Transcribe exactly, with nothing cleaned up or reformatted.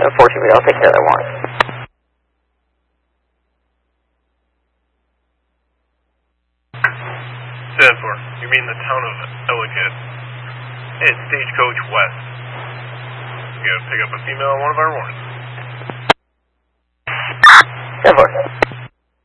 Unfortunately, I'll take care of that warrant. Sanford, you mean the town of Ellicott? It's Stagecoach West. You gotta pick up a female on one of our warrants. Sanford.